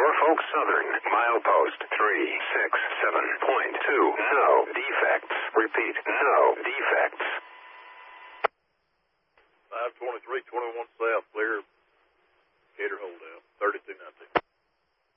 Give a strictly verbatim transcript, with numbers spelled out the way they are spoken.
Norfolk Southern, milepost three six seven point two. No defects. Repeat, no defects. five twenty-three, twenty-one south, clear. Gator hold down, thirty-two nineteen.